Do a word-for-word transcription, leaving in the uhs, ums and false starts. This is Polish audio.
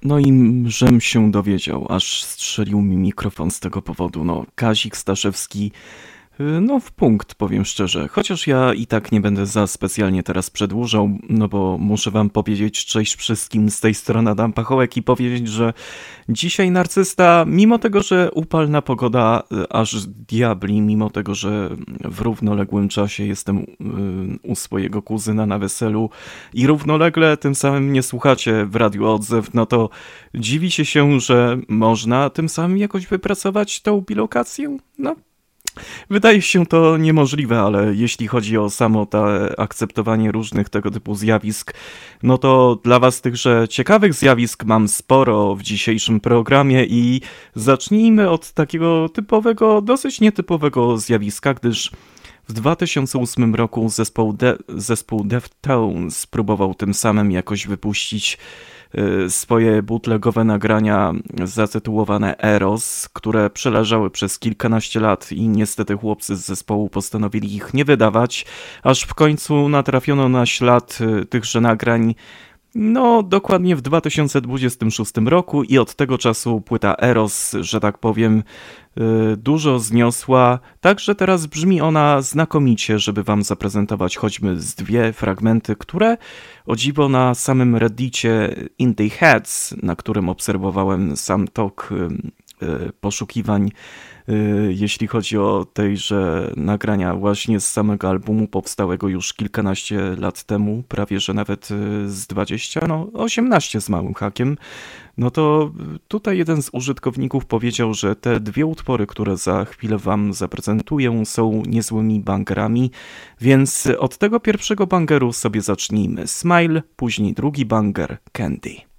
No i żem się dowiedział, aż strzelił mi mikrofon z tego powodu. No, Kazik Staszewski, y, no w punkt, powiem szczerze. Chociaż ja i tak nie będę za specjalnie teraz przedłużał, no bo muszę wam powiedzieć cześć wszystkim z tej strony Adam Pachołek i powiedzieć, że dzisiaj Narcysta, mimo tego, że upalna pogoda y, aż diabli, mimo tego, że w równoległym czasie jestem y, u swojego kuzyna na weselu i równolegle tym samym nie słuchacie w Radiu Odzew, no to dziwicie się, że można tym samym jakoś wypracować tą bilokację? No, wydaje się to niemożliwe, ale jeśli chodzi o samo te akceptowanie różnych tego typu zjawisk, no to dla was tychże ciekawych zjawisk mam sporo w dzisiejszym programie i zacznijmy od takiego typowego, dosyć nietypowego zjawiska, gdyż w dwa tysiące ósmym roku zespół, De- zespół Deftones próbował tym samym jakoś wypuścić y, swoje bootlegowe nagrania zatytułowane Eros, które przeleżały przez kilkanaście lat i niestety chłopcy z zespołu postanowili ich nie wydawać, aż w końcu natrafiono na ślad y, tychże nagrań no, dokładnie w dwa tysiące dwudziestym szóstym roku i od tego czasu płyta Eros, że tak powiem, yy, dużo zniosła, także teraz brzmi ona znakomicie, żeby wam zaprezentować choćby z dwie fragmenty, które o dziwo na samym reddicie In Their Heads, na którym obserwowałem sam tok yy, yy, poszukiwań, yy, jeśli chodzi o tejże nagrania właśnie z samego albumu powstałego już kilkanaście lat temu, prawie że nawet yy, z dwadzieścia, no osiemnaście z małym hakiem, no to tutaj jeden z użytkowników powiedział, że te dwie utwory, które za chwilę wam zaprezentuję, są niezłymi bangerami, więc od tego pierwszego bangeru sobie zacznijmy. Smile, później drugi banger, Candy.